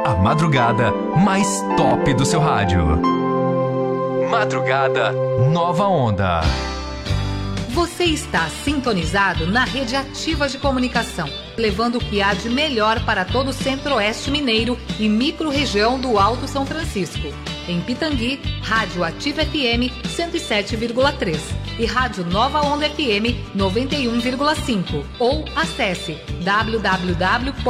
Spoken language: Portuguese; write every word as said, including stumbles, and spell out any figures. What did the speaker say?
A madrugada mais top do seu rádio. Madrugada Nova Onda. Você está sintonizado na Rede Ativa de Comunicação, levando o que há de melhor para todo o Centro-Oeste Mineiro e micro-região do Alto São Francisco. Em Pitangui, Rádio Ativa F M cento e sete vírgula três e Rádio Nova Onda F M noventa e um vírgula cinco. Ou acesse w w w